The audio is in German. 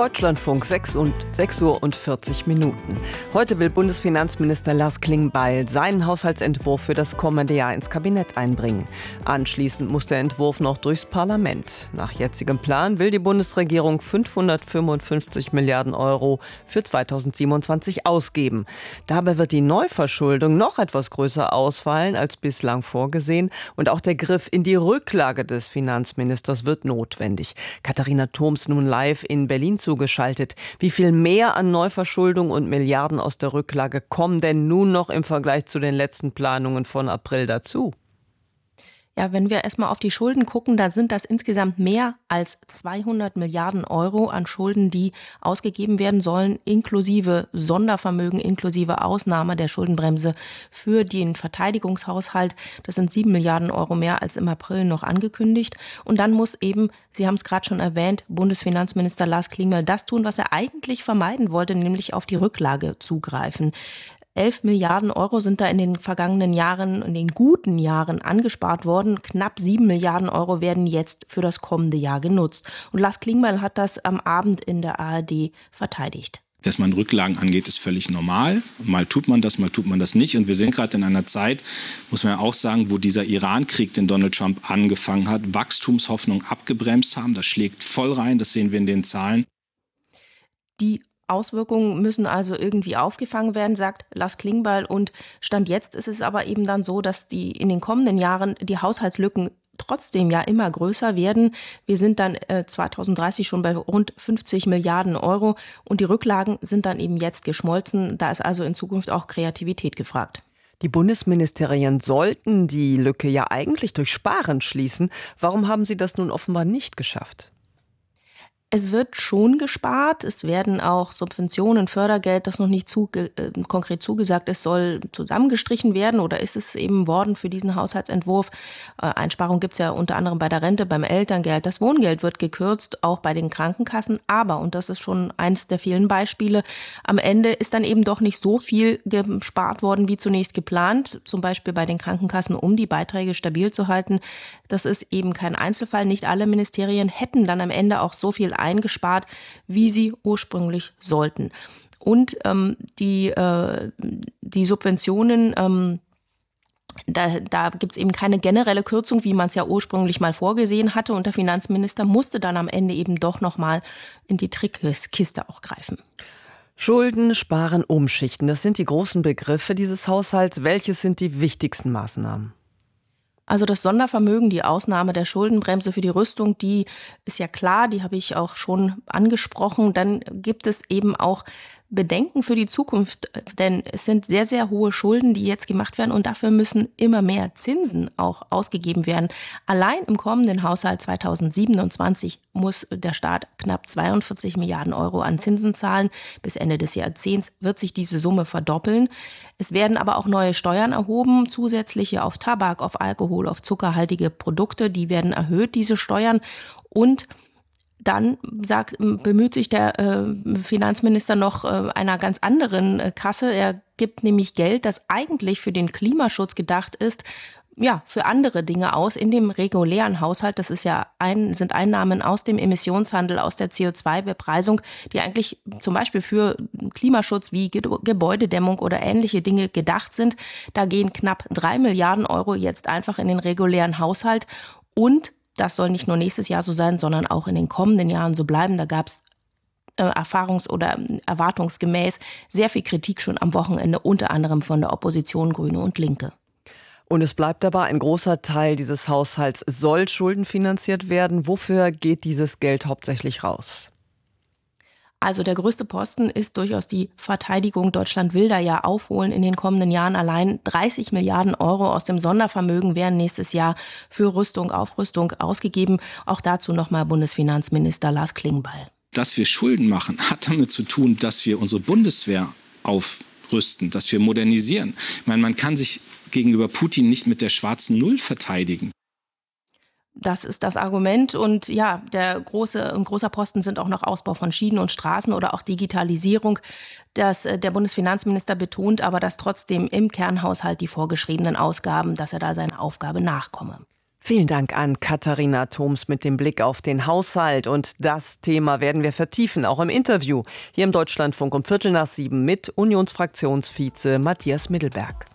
Deutschlandfunk, 6:40 Uhr. Heute will Bundesfinanzminister Lars Klingbeil seinen Haushaltsentwurf für das kommende Jahr ins Kabinett einbringen. Anschließend muss der Entwurf noch durchs Parlament. Nach jetzigem Plan will die Bundesregierung 555 Milliarden Euro für 2027 ausgeben. Dabei wird die Neuverschuldung noch etwas größer ausfallen als bislang vorgesehen und auch der Griff in die Rücklage des Finanzministers wird notwendig. Katharina Thoms nun live in Berlin zugeschaltet. Wie viel mehr an Neuverschuldung und Milliarden aus der Rücklage kommen denn nun noch im Vergleich zu den letzten Planungen von April dazu? Ja, wenn wir erstmal auf die Schulden gucken, da sind das insgesamt mehr als 200 Milliarden Euro an Schulden, die ausgegeben werden sollen, inklusive Sondervermögen, inklusive Ausnahme der Schuldenbremse für den Verteidigungshaushalt. Das sind 7 Milliarden Euro mehr als im April noch angekündigt. Und dann muss eben, Sie haben es gerade schon erwähnt, Bundesfinanzminister Lars Klingbeil das tun, was er eigentlich vermeiden wollte, nämlich auf die Rücklage zugreifen. 11 Milliarden Euro sind da in den vergangenen Jahren, in den guten Jahren angespart worden. Knapp 7 Milliarden Euro werden jetzt für das kommende Jahr genutzt. Und Lars Klingbeil hat das am Abend in der ARD verteidigt. Dass man Rücklagen angeht, ist völlig normal. Mal tut man das nicht. Und wir sind gerade in einer Zeit, muss man ja auch sagen, wo dieser Iran-Krieg, den Donald Trump angefangen hat, Wachstumshoffnung abgebremst haben. Das schlägt voll rein, das sehen wir in den Zahlen. Die Auswirkungen müssen also irgendwie aufgefangen werden, sagt Lars Klingbeil. Und Stand jetzt ist es aber eben dann so, dass in den kommenden Jahren die Haushaltslücken trotzdem ja immer größer werden. Wir sind dann 2030 schon bei rund 50 Milliarden Euro und die Rücklagen sind dann eben jetzt geschmolzen. Da ist also in Zukunft auch Kreativität gefragt. Die Bundesministerien sollten die Lücke ja eigentlich durch Sparen schließen. Warum haben sie das nun offenbar nicht geschafft? Es wird schon gespart. Es werden auch Subventionen, Fördergeld, das noch nicht konkret zugesagt ist, soll zusammengestrichen werden oder ist es eben worden für diesen Haushaltsentwurf. Einsparungen gibt es ja unter anderem bei der Rente, beim Elterngeld. Das Wohngeld wird gekürzt, auch bei den Krankenkassen. Aber, und das ist schon eins der vielen Beispiele, am Ende ist dann eben doch nicht so viel gespart worden wie zunächst geplant. Zum Beispiel bei den Krankenkassen, um die Beiträge stabil zu halten. Das ist eben kein Einzelfall. Nicht alle Ministerien hätten dann am Ende auch so viel eingespart, wie sie ursprünglich sollten. Und die Subventionen, da gibt es eben keine generelle Kürzung, wie man es ja ursprünglich mal vorgesehen hatte. Und der Finanzminister musste dann am Ende eben doch nochmal in die Trickkiste auch greifen. Schulden, Sparen, Umschichten, das sind die großen Begriffe dieses Haushalts. Welche sind die wichtigsten Maßnahmen? Also das Sondervermögen, die Ausnahme der Schuldenbremse für die Rüstung, die ist ja klar, die habe ich auch schon angesprochen. Dann gibt es eben auch Bedenken für die Zukunft, denn es sind sehr, sehr hohe Schulden, die jetzt gemacht werden und dafür müssen immer mehr Zinsen auch ausgegeben werden. Allein im kommenden Haushalt 2027 muss der Staat knapp 42 Milliarden Euro an Zinsen zahlen. Bis Ende des Jahrzehnts wird sich diese Summe verdoppeln. Es werden aber auch neue Steuern erhoben, zusätzliche auf Tabak, auf Alkohol, auf zuckerhaltige Produkte, die werden erhöht, diese Steuern. Und dann bemüht sich der Finanzminister noch einer ganz anderen Kasse. Er gibt nämlich Geld, das eigentlich für den Klimaschutz gedacht ist, ja, für andere Dinge aus in dem regulären Haushalt. Das ist ja sind Einnahmen aus dem Emissionshandel, aus der CO2-Bepreisung, die eigentlich zum Beispiel für Klimaschutz wie Gebäudedämmung oder ähnliche Dinge gedacht sind. Da gehen knapp 3 Milliarden Euro jetzt einfach in den regulären Haushalt und das soll nicht nur nächstes Jahr so sein, sondern auch in den kommenden Jahren so bleiben. Da gab es erwartungsgemäß sehr viel Kritik schon am Wochenende, unter anderem von der Opposition, Grüne und Linke. Und es bleibt dabei, ein großer Teil dieses Haushalts soll schuldenfinanziert werden. Wofür geht dieses Geld hauptsächlich raus? Also der größte Posten ist durchaus die Verteidigung. Deutschland will da ja aufholen in den kommenden Jahren. Allein 30 Milliarden Euro aus dem Sondervermögen werden nächstes Jahr für Rüstung, Aufrüstung ausgegeben. Auch dazu nochmal Bundesfinanzminister Lars Klingbeil. Dass wir Schulden machen, hat damit zu tun, dass wir unsere Bundeswehr aufrüsten, dass wir modernisieren. Ich meine, man kann sich gegenüber Putin nicht mit der schwarzen Null verteidigen. Das ist das Argument und ja, ein großer Posten sind auch noch Ausbau von Schienen und Straßen oder auch Digitalisierung. Der Bundesfinanzminister betont aber, dass trotzdem im Kernhaushalt die vorgeschriebenen Ausgaben, dass er da seiner Aufgabe nachkomme. Vielen Dank an Katharina Thoms mit dem Blick auf den Haushalt. Und das Thema werden wir vertiefen, auch im Interview hier im Deutschlandfunk um 6:15 mit Unionsfraktionsvize Matthias Middelberg.